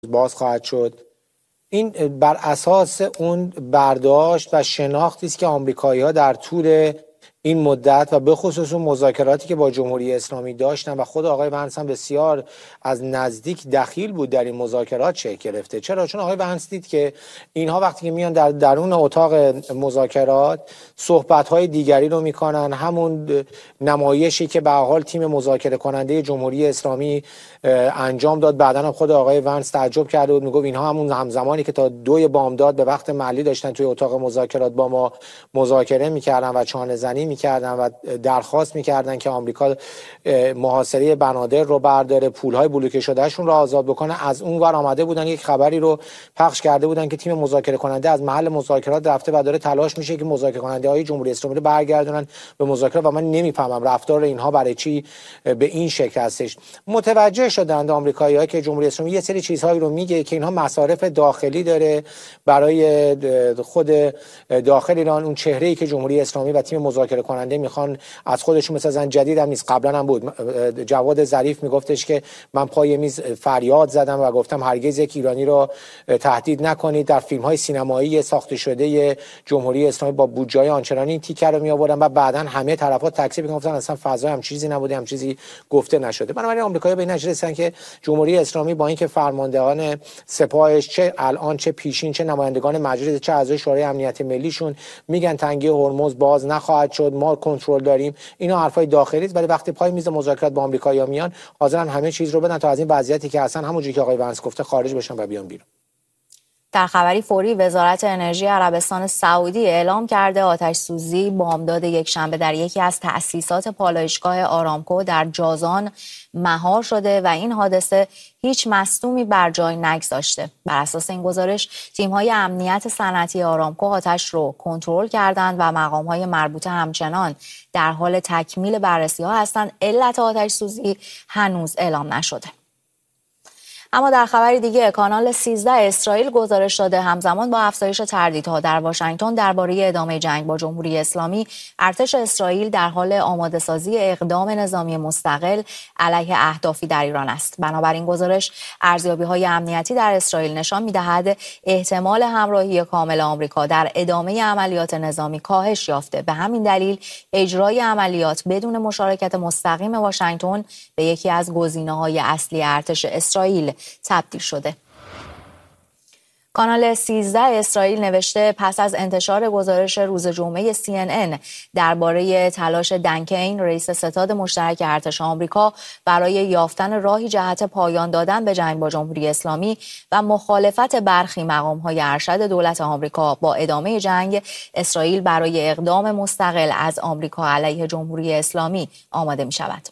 باز خواهد شد. این بر اساس اون برداشت و شناختی است که آمریکایی‌ها در طول این مدت و به خصوص اون مذاکراتی که با جمهوری اسلامی داشتن و خود آقای ونس هم بسیار از نزدیک دخیل بود در این مذاکرات شکل گرفته. چرا؟ چون آقای ونس دید که اینها وقتی که میان در درون اتاق مذاکرات صحبت‌های دیگری رو میکنن، همون نمایشی که به هر حال تیم مذاکره کننده جمهوری اسلامی انجام داد. بعداً هم خود آقای ونس تعجب کرده بود، میگفت اینها همون همزمانی که تا 2 بامداد به وقت محلی داشتن توی اتاق مذاکرات با ما مذاکره میکردن و چانه‌زنی میکردن و درخواست میکردن که آمریکا محاصره بنادر رو برداره، پولهای بلوکه شدهشون رو آزاد بکنه. از اون ور آمده بودن یک خبری رو پخش کرده بودن که تیم مذاکره کننده از محل مذاکرات رفته و داره تلاش میشه که مذاکره کننده های جمهوری اسلامی رو برگردونن به مذاکره و من نمیفهمم رفتار اینها برای چی به این شکل هستش. متوجه شدند آمریکایی‌ها که جمهوری اسلامی یه سری چیزهایی رو میگه که اینها مصارف داخلی داره برای خود داخل ایران. اون چهره‌ای که جمهوری اسلامی و تیم مذاکره کننده میخوان از خودشون بسازن جدید هم نیست. قبلا هم بود جواد ظریف میگفتش که من پای میز فریاد زدم و گفتم هرگز یک ایرانی رو تهدید نکنید. در فیلم‌های سینمایی ساخته شده جمهوری اسلامی با بودجه‌های آنچنانی این تیکر رو میآوردن و بعداً همه طرفا تکذیب می‌گفتن اصلا فضای هم چیزی نبوده، هم چیزی گفته نشده. بنابراین آمریکایی‌ها به این نتیجه رسیدن که جمهوری اسلامی با اینکه فرماندهان سپاهش چه الان چه پیشین چه نمایندگان مجلس چه اعضای شورای امنیت ملیشون میگن تنگه هرمز باز نخواهد شد، ما کنترل داریم. اینا حرفای داخلی است، ولی وقتی پای میز مذاکرات با آمریکایی‌ها میان حاضرن همه چیز رو بدن تا از این وضعیتی که اصلا همونجوری که آقای ونس گفته خارج بشن و بیان بیرون. در خبری فوری وزارت انرژی عربستان سعودی اعلام کرده آتش سوزی بامداد یکشنبه در یکی از تأسیسات پالایشگاه آرامکو در جازان مهار شده و این حادثه هیچ مصدومی بر جای نگذاشته. بر اساس این گزارش تیم‌های امنیت صنعتی آرامکو آتش رو کنترل کردند و مقام‌های مربوطه همچنان در حال تکمیل بررسی‌ها هستند. علت آتش سوزی هنوز اعلام نشده. اما در خبری دیگه کانال 13 اسرائیل گزارش داده همزمان با افزایش تردیدها در واشنگتن درباره ادامه جنگ با جمهوری اسلامی، ارتش اسرائیل در حال آماده سازی اقدام نظامی مستقل علیه اهدافی در ایران است. بنابراین گزارش ارزیابی‌های امنیتی در اسرائیل نشان می‌دهد احتمال همراهی کامل آمریکا در ادامه عملیات نظامی کاهش یافته. به همین دلیل اجرای عملیات بدون مشارکت مستقیم واشنگتن به یکی از گزینه‌های اصلی ارتش اسرائیل تبدیل شده. کانال 13 اسرائیل نوشته پس از انتشار گزارش روز جمعه CNN درباره تلاش دنکین رئیس ستاد مشترک ارتش آمریکا برای یافتن راهی جهت پایان دادن به جنگ با جمهوری اسلامی و مخالفت برخی مقام‌های ارشد دولت آمریکا با ادامه جنگ، اسرائیل برای اقدام مستقل از آمریکا علیه جمهوری اسلامی آماده می‌شود.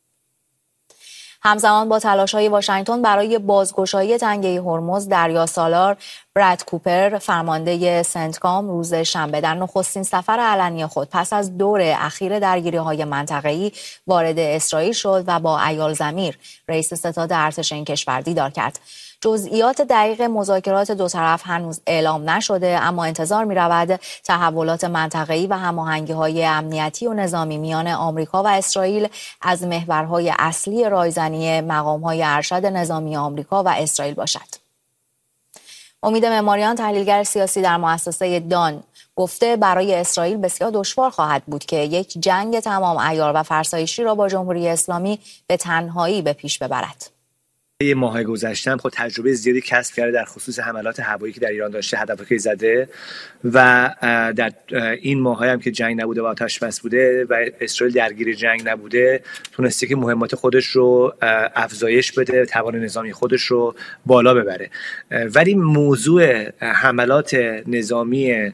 همزمان با تلاش‌های واشنگتن برای بازگشایی تنگه هرمز، دریا سالار براد کوپر فرمانده سنتکام روز شنبه در نخستین سفر علنی خود پس از دور اخیر درگیری‌های منطقه‌ای وارد اسرائیل شد و با ایال زمیر رئیس ستاد ارتش این کشور دیدار کرد. جزئیات دقیق مذاکرات دو طرف هنوز اعلام نشده، اما انتظار می‌رود تحولات منطقه‌ای و هماهنگی‌های امنیتی و نظامی میان آمریکا و اسرائیل از محورهای اصلی رایزنی مقام‌های ارشد نظامی آمریکا و اسرائیل باشد. امید معماریان تحلیلگر سیاسی در مؤسسه دان گفته برای اسرائیل بسیار دشوار خواهد بود که یک جنگ تمام عیار و فرسایشی را با جمهوری اسلامی به تنهایی به پیش ببرد. یه ماه گذشته هم خود تجربه زیادی کسب کرده در خصوص حملات هوایی که در ایران داشته، هدفی زده و در این ماه‌های هم که جنگ نبوده و آتش بس بوده و اسرائیل درگیر جنگ نبوده، تونسته که مهمات خودش رو افزایش بده، توان نظامی خودش رو بالا ببره. ولی موضوع حملات نظامی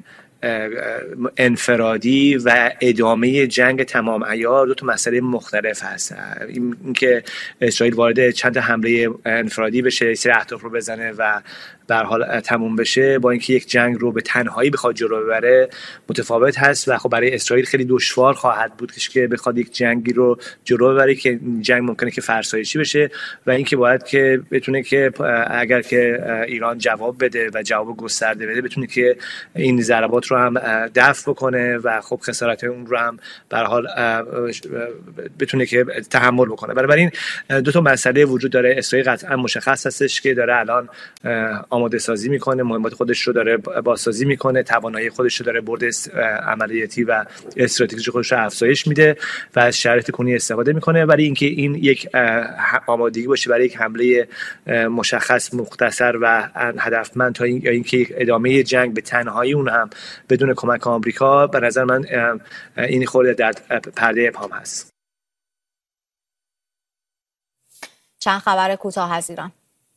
انفرادی و ادامه جنگ تمام عیار دو تا مسئله مختلف هست. این که اسرائیل وارد چند تا حمله انفرادی بشه، سری اهداف رو بزنه و در حال تموم بشه، با اینکه یک جنگ رو به تنهایی بخواد جلو ببره متفاوت هست و خب برای اسرائیل خیلی دشوار خواهد بود که بخواد یک جنگی رو جلو ببره که جنگ ممکنه که فرسایشی بشه و اینکه باید که بتونه که اگر که ایران جواب بده و جواب گسترده بده، بتونه که این ضربات رو هم دفع بکنه و خب خسارت اون رو هم به هر حال بتونه که تحمل بکنه. بنابراین دو تا مسئله وجود داره. اسرائیل قطعا مشخص هستش که داره الان آماده سازی میکنه، مهمات خودش رو داره بازسازی میکنه، توانایی خودش رو داره برد عملیاتی و استراتژیک خودش رو افزایش میده و از شرایط کنونی استفاده میکنه. ولی اینکه این یک آمادگی باشه برای یک حمله مشخص، مختصر و هدفمند تا اینکه ادامه جنگ به تنهایی اون هم بدون کمک آمریکا، به نظر من این خورده در پرده ابهام هست. چند خبر کوتاه از ایران.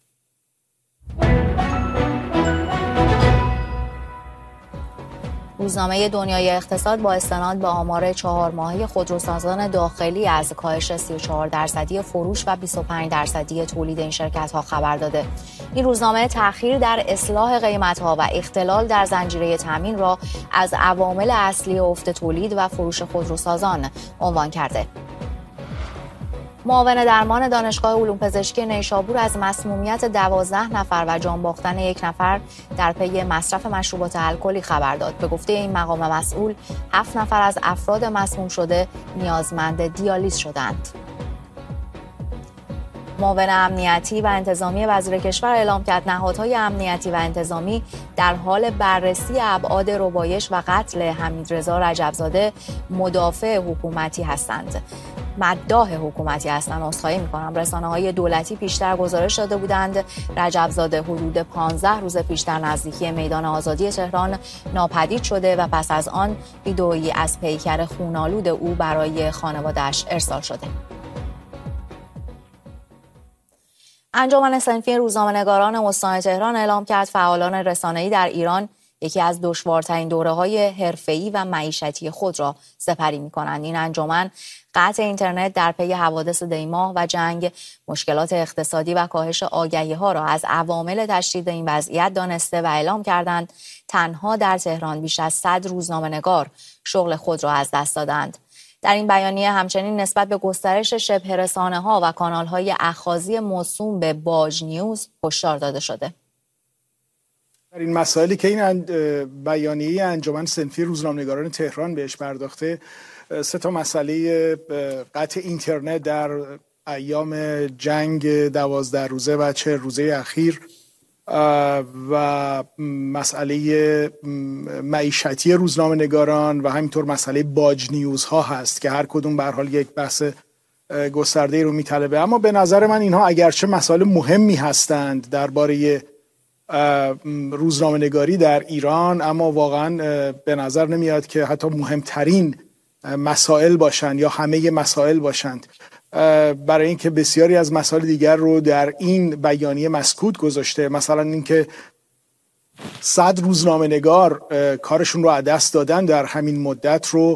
روزنامه دنیای اقتصاد با استناد به آمار 4 ماهه خودروسازان داخلی از کاهش 34% فروش و 25% تولید این شرکت‌ها خبر داده. این روزنامه تأخیر در اصلاح قیمت‌ها و اختلال در زنجیره تامین را از عوامل اصلی افت تولید و فروش خودروسازان عنوان کرده. معاون درمان دانشگاه علوم پزشکی نیشابور از مسمومیت 12 نفر و جان باختن 1 نفر در پی مصرف مشروبات الکلی خبر داد. به گفته این مقام مسئول، 7 نفر از افراد مسموم شده نیازمند دیالیز شدند. معاون امنیتی و انتظامی وزیر کشور اعلام کرد نهادهای امنیتی و انتظامی در حال بررسی ابعاد ربایش و قتل حمیدرضا رجبزاده مدافع حکومتی هستند. مداح حکومتی هستند. عذرخواهی می‌کنم. رسانه‌های دولتی پیشتر گزارش داده بودند رجبزاده حدود 15 روز پیشتر نزدیکی میدان آزادی تهران ناپدید شده و پس از آن ویدئویی از پیکر خونالود او برای خانواده‌اش ارسال شده. انجمن صنفی روزنامه‌نگاران استان تهران اعلام کرد فعالان رسانه‌ای در ایران یکی از دشوارترین دوره‌های حرفه‌ای و معیشتی خود را سپری می‌کنند. این انجمن قطع اینترنت در پی حوادث دیماه و جنگ، مشکلات اقتصادی و کاهش آگهی‌ها را از عوامل تشدید این وضعیت دانسته و اعلام کردند تنها در تهران بیش از 100 روزنامه‌نگار شغل خود را از دست دادند. در این بیانیه همچنین نسبت به گسترش شبه رسانه‌ها و کانال‌های اخاذی موسوم به باج نیوز هشدار داده شده. در این مسائلی که این بیانیه انجمن صنفی روزنامه‌نگاران تهران بهش پرداخته، 3 مسئله قطع اینترنت در ایام جنگ 12 روزه و 40 روزه اخیر و مسئله معیشتی روزنامه‌نگاران و همینطور مسئله باج نیوزها هست که هر کدوم به هر حال یک بحث گسترده رو میطلبه. اما به نظر من اینها اگرچه مسائل مهمی هستند درباره روزنامه‌نگاری در ایران، اما واقعا به نظر نمیاد که حتی مهمترین مسائل باشند یا همه مسائل باشند، برای اینکه بسیاری از مسائل دیگر رو در این بیانیه مسکوت گذاشته. مثلا اینکه 100 روزنامه‌نگار کارشون رو از دست دادن در همین مدت رو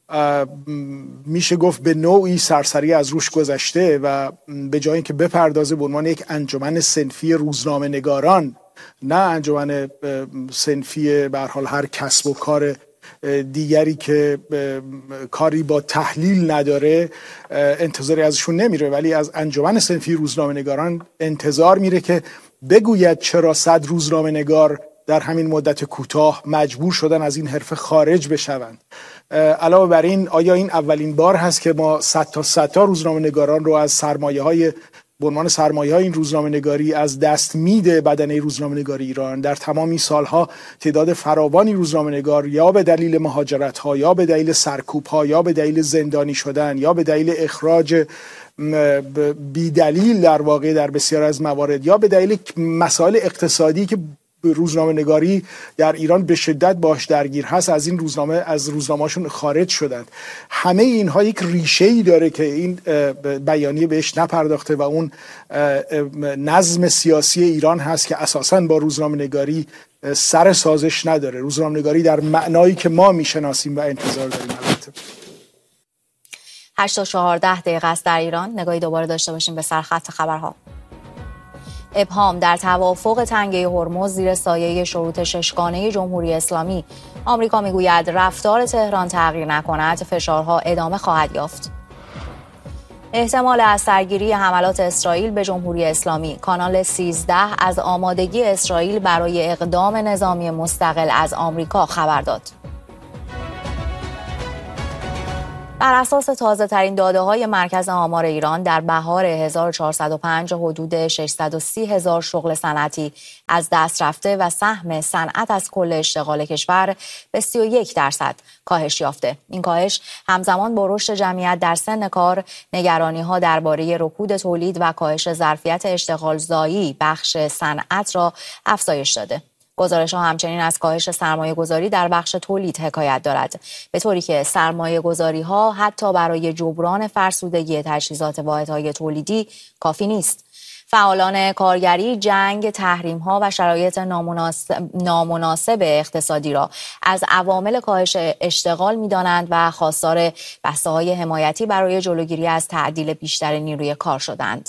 میشه گفت به نوعی سرسری از روش گذشته و به جای اینکه بپردازه به عنوان یک انجمن صنفی روزنامه‌نگاران، نه انجمن صنفی به هر حال هر کسب و کار دیگری که کاری با تحلیل نداره، انتظاری ازشون نمیره، ولی از انجمن صنفی روزنامه‌نگاران انتظار میره که بگوید چرا 100 روزنامه‌نگار در همین مدت کوتاه مجبور شدن از این حرفه خارج بشوند. علاوه بر این، آیا این اولین بار هست که ما 100 تا روزنامه‌نگاران رو از سرمایه‌های به عنوان سرمایه‌های این روزنامه‌نگاری از دست میده بدنه روزنامه‌نگاری ایران؟ در تمام این سالها تعداد فراوانی روزنامه‌نگار یا به دلیل مهاجرت‌ها یا به دلیل سرکوب‌ها یا به دلیل زندانی شدن یا به دلیل اخراج بی دلیل در واقع در بسیار از موارد یا به دلیل مسائل اقتصادی که روزنامه‌نگاری در ایران به شدت باش درگیر هست از این روزنامه‌شون خارج شدند. همه اینها یک ریشه‌ای داره که این بیانیه بهش نپرداخته و اون نظم سیاسی ایران هست که اساساً با روزنامه‌نگاری سر سازش نداره. روزنامه‌نگاری در معنایی که ما میشناسیم و انتظار داریم. البته 8 تا 14 دقیقه است در ایران. نگاهی دوباره داشته باشیم به سرخط خبرها. ابهام در توافق تنگه هرمز زیر سایه شروط ششگانه جمهوری اسلامی. آمریکا میگوید رفتار تهران تغییر نکند، فشارها ادامه خواهد یافت. احتمال از سرگیری حملات اسرائیل به جمهوری اسلامی. کانال 13 از آمادگی اسرائیل برای اقدام نظامی مستقل از آمریکا خبر داد. بر اساس تازه‌ترین داده‌های مرکز آمار ایران در بهار 1405 حدود 630,000 شغل صنعتی از دست رفته و سهم صنعت از کل اشتغال کشور به 31% کاهش یافته. این کاهش همزمان با رشد جمعیت در سن کار، نگرانی‌ها درباره رکود تولید و کاهش ظرفیت اشتغالزایی بخش صنعت را افزایش داده. گزارش‌ها همچنین از کاهش سرمایه‌گذاری در بخش تولید حکایت دارد، به طوری که سرمایه‌گذاری‌ها حتی برای جبران فرسودگی تجهیزات واحدهای تولیدی کافی نیست. فعالان کارگری جنگ، تحریم‌ها و شرایط نامناسب اقتصادی را از عوامل کاهش اشتغال می‌دانند و خواستار بسته‌های حمایتی برای جلوگیری از تعدیل بیشتر نیروی کار شدند.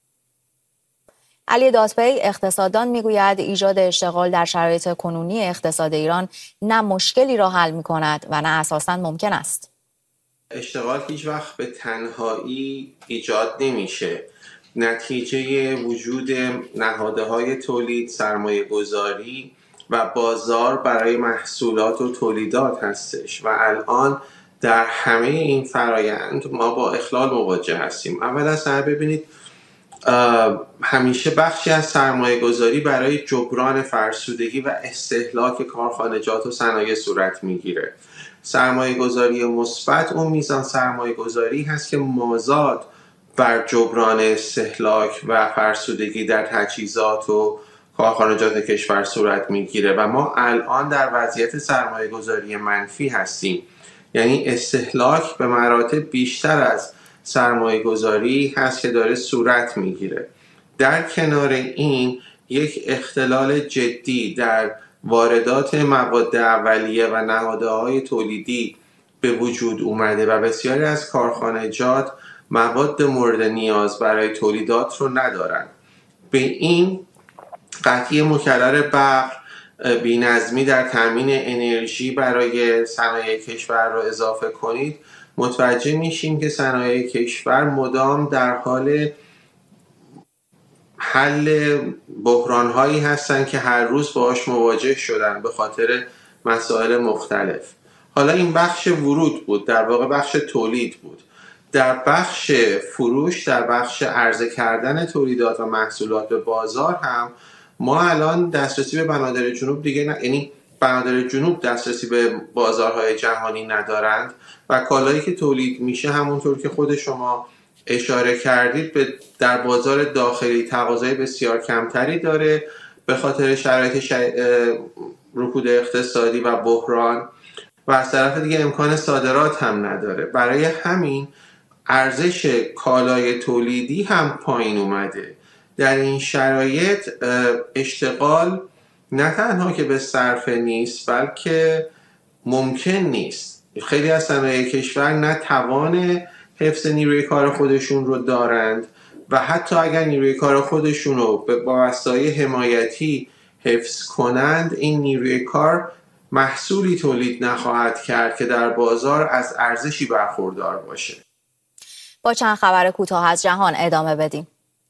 علی دادپی اقتصاددان میگوید ایجاد اشتغال در شرایط کنونی اقتصاد ایران نه مشکلی را حل می‌کند و نه اساساً ممکن است. اشتغال هیچ وقت به تنهایی ایجاد نمیشه. نتیجه وجود نهادهای تولید، سرمایه‌گذاری و بازار برای محصولات و تولیدات هستش و الان در همه این فرایند ما با اخلال مواجه هستیم. اول از همه ببینید همیشه بخشی از سرمایه گذاری برای جبران فرسودگی و استهلاک کارخانجات و صنایع صورت میگیره. سرمایه گذاری مثبت اون میزان سرمایه گذاری هست که مازاد بر جبران استهلاک و فرسودگی در تجهیزات و کارخانجات کشور صورت میگیره و ما الان در وضعیت سرمایه گذاری منفی هستیم، یعنی استهلاک به مراتب بیشتر از سرمایه گذاری هست که داره صورت میگیره. در کنار این یک اختلال جدی در واردات مواد اولیه و نهادهای تولیدی به وجود اومده و بسیاری از کارخانجات مواد مورد نیاز برای تولیدات رو ندارن. به این قطعی مکرر برق، بی‌نظمی در تامین انرژی برای صنایع کشور رو اضافه کنید، متوجه میشیم که صنایع کشور مدام در حال حل بحران‌هایی هستن که هر روز باهاش مواجه شدن به خاطر مسائل مختلف. حالا این بخش ورود بود، در واقع بخش تولید بود. در بخش فروش، در بخش عرضه کردن تولیدات و محصولات به بازار هم ما الان دسترسی به بنادر جنوب دیگه یعنی بنادر جنوب دسترسی به بازارهای جهانی ندارند و کالایی که تولید میشه همونطور که خود شما اشاره کردید در بازار داخلی تقاضای بسیار کمتری داره به خاطر شرایط رکود اقتصادی و بحران و از طرف دیگه امکان صادرات هم نداره. برای همین ارزش کالای تولیدی هم پایین اومده. در این شرایط اشتغال نه تنها که به صرفه نیست بلکه ممکن نیست. خیلی از صنایع کشور نه توان حفظ نیروی کار خودشون رو دارند و حتی اگر نیروی کار خودشون رو با وسایل حمایتی حفظ کنند، این نیروی کار محصولی تولید نخواهد کرد که در بازار از ارزشی برخوردار باشه. با چند خبر کوتاه از جهان ادامه بدیم.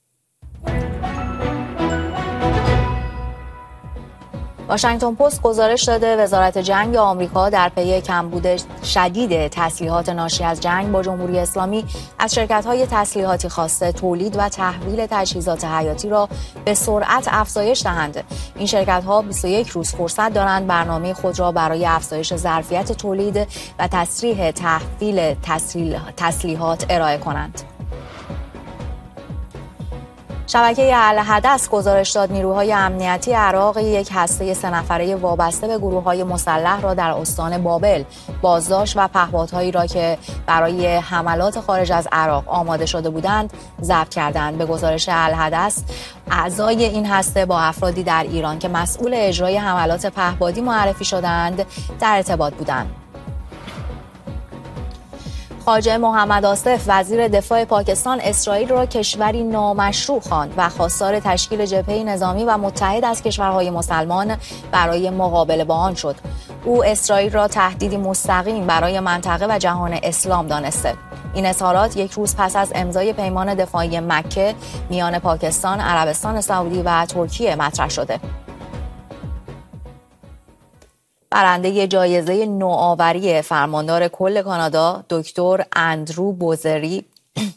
واشنگتن پست گزارش داده وزارت جنگ آمریکا در پی کمبود شدید تسلیحات ناشی از جنگ با جمهوری اسلامی از شرکت‌های تسلیحاتی خواسته تولید و تحویل تجهیزات حیاتی را به سرعت افزایش دهند. این شرکت‌ها 21 روز فرصت دارند برنامه خود را برای افزایش ظرفیت تولید و تسریع تحویل تسلیحات ارائه کنند. شبکه الحدث گزارش داد نیروهای امنیتی عراق یک هسته 3 نفره وابسته به گروه‌های مسلح را در استان بابل بازداشت و پهپادهایی را که برای حملات خارج از عراق آماده شده بودند ضبط کردند. به گزارش الحدث اعضای این هسته با افرادی در ایران که مسئول اجرای حملات پهپادی معرفی شدند در ارتباط بودند. خواجه محمد آصف وزیر دفاع پاکستان اسرائیل را کشوری نامشروع خواند و خواستار تشکیل جبهه نظامی و متحد از کشورهای مسلمان برای مقابله با آن شد. او اسرائیل را تهدیدی مستقیم برای منطقه و جهان اسلام دانسته. این اظهارات یک روز پس از امضای پیمان دفاعی مکه میان پاکستان، عربستان سعودی و ترکیه مطرح شده. برنده جایزه نوآوری فرماندار کل کانادا دکتر اندرو بوزری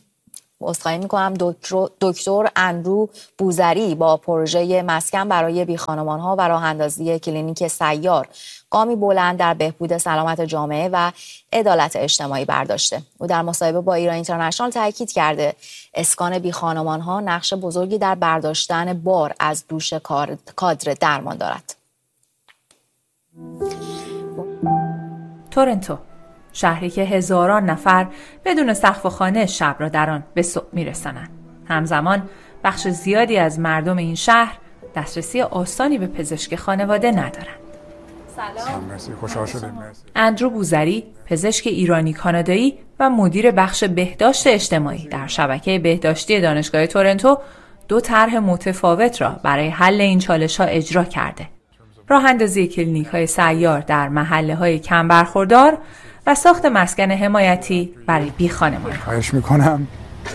دکتر اندرو بوزری با پروژه مسکن برای بیخانمان‌ها و راه‌اندازی کلینیک سیار گامی بلند در بهبود سلامت جامعه و عدالت اجتماعی برداشته. او در مصاحبه با ایران اینترنشنال تاکید کرده اسکان بیخانمان‌ها نقش بزرگی در برداشتن بار از دوش کادر درمان دارد. تورنتو، شهری که هزاران نفر بدون سقف و خانه شب را در آن به صبح می‌رسانند. همزمان بخش زیادی از مردم این شهر دسترسی آسانی به پزشک خانواده ندارند. مرسی، خوشحال شدیم. اندرو بوزری، پزشک ایرانی کانادایی و مدیر بخش بهداشت اجتماعی در شبکه بهداشتی دانشگاه تورنتو، دو طرح متفاوت را برای حل این چالش‌ها اجرا کرده. راه اندازی کلینیک‌های سیار در محله‌های کم برخوردار و ساخت مسکن حمایتی برای بیخانمان‌ها. خواهش می‌کنم.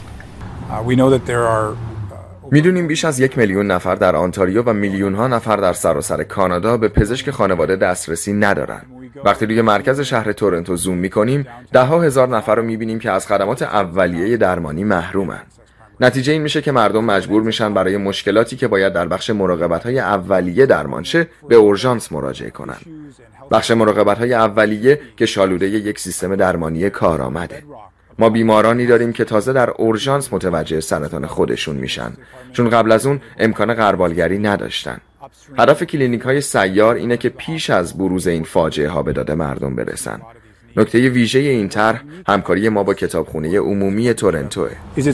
میدونیم بیش از 1 میلیون نفر در آنتاریو و میلیون‌ها نفر در سراسر کانادا به پزشک خانواده دسترسی ندارن. وقتی روی مرکز شهر تورنتو زوم می‌کنیم، ده‌ها هزار نفر رو می‌بینیم که از خدمات اولیه درمانی محرومن. نتیجه این میشه که مردم مجبور میشن برای مشکلاتی که باید در بخش مراقبت‌های اولیه درمان شه به اورژانس مراجعه کنن. بخش مراقبت‌های اولیه که شالوده یک سیستم درمانی کارآمده. ما بیمارانی داریم که تازه در اورژانس متوجه سرطان خودشون میشن، چون قبل از اون امکان غربالگری نداشتن. هدف کلینیک‌های سیار اینه که پیش از بروز این فاجعه ها به داد مردم برسن. نکته ویژه این طرح همکاری ما با کتابخونه عمومی تورنتوه.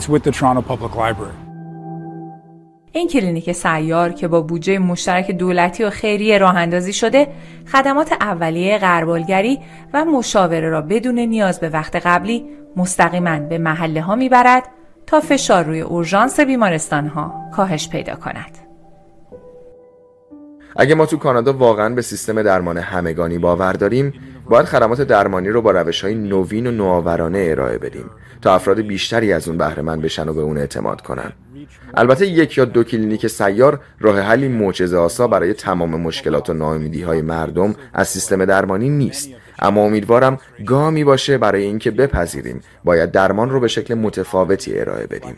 این کلینیک سیار که با بودجه مشترک دولتی و خیریه راه اندازی شده، خدمات اولیه غربالگری و مشاوره را بدون نیاز به وقت قبلی مستقیما به محله ها میبرد تا فشار روی اورژانس بیمارستان ها کاهش پیدا کند. اگه ما تو کانادا واقعا به سیستم درمان همگانی باور داریم، باید خدمات درمانی رو با روش‌های نوین و نوآورانه ارائه بدیم تا افراد بیشتری از اون بهره مند بشن و به اون اعتماد کنن. البته 1 یا 2 کلینیک سیار راه حلی معجزه‌آسا برای تمام مشکلات و ناامیدی‌های مردم از سیستم درمانی نیست، اما امیدوارم گامی باشه برای اینکه بپذیریم باید درمان رو به شکل متفاوتی ارائه بدیم.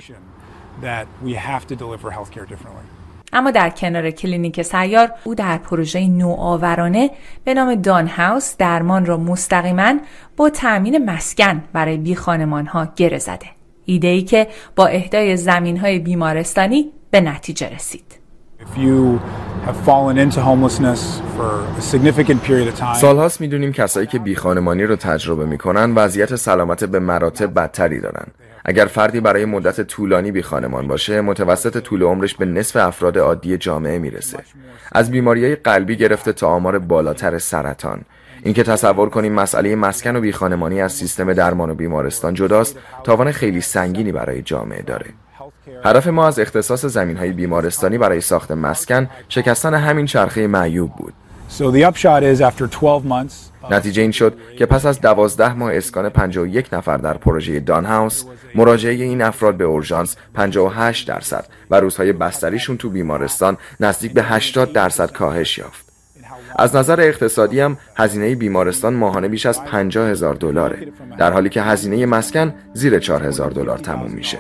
اما در کنار کلینیک سیار، او در پروژه نوآورانه به نام دان هاوس درمان را مستقیما با تأمین مسکن برای بیخانمان‌ها گره زده. ایده‌ای که با اهدای زمین‌های بیمارستانی به نتیجه رسید. سالهاست میدونیم کسایی که بیخانمانی رو تجربه میکنن وضعیت سلامت به مراتب بدتری دارن. اگر فردی برای مدت طولانی بیخانمان باشه، متوسط طول عمرش به نصف افراد عادی جامعه میرسه. از بیماریهای قلبی گرفته تا آمار بالاتر سرطان. اینکه تصور کنیم مسئله مسکن و بیخانمانی از سیستم درمان و بیمارستان جداست، تاوان خیلی سنگینی برای جامعه داره. هدف ما از اختصاص زمین‌های بیمارستانی برای ساخت مسکن شکستن همین چرخه معیوب بود. نتیجه این شد که پس از 12 ماه اسکان 51 نفر در پروژه دان هاوس، مراجعه این افراد به اورژانس 58% و روزهای بستریشون تو بیمارستان نزدیک به 80% کاهش یافت. از نظر اقتصادی هم هزینه بیمارستان ماهانه بیش از $50,000 در حالی که هزینه مسکن زیر $4,000 تموم میشه.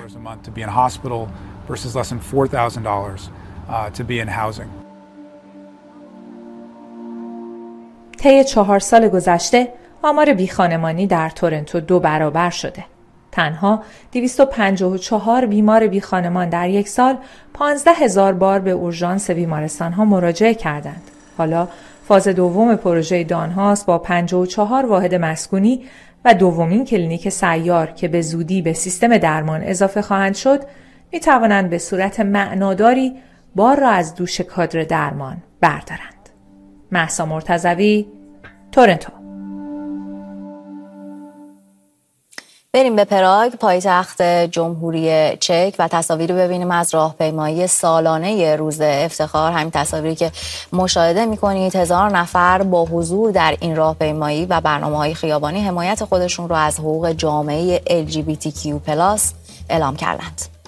طی 4 سال گذشته آمار بیخانمانی در تورنتو 2 برابر شده. تنها 254 بیمار بیخانمان در یک سال 15,000 بار به اورژانس بیمارستان‌ها مراجعه کردند. حالا فاز دوم پروژه دان هاوس با 54 واحد مسکونی و دومین کلینیک سیار که به زودی به سیستم درمان اضافه خواهند شد، می توانند به صورت معناداری بار را از دوش کادر درمان بردارند. مهسا مرتضوی، تورنتو. بریم به پراگ، پایتخت جمهوری چک و تصاویری ببینیم از راهپیمایی سالانه روز افتخار. همین تصاویری که مشاهده می‌کنید، 1000 نفر با حضور در این راهپیمایی و برنامه‌های خیابانی حمایت خودشون رو از حقوق جامعه LGBTQ+ اعلام کردند.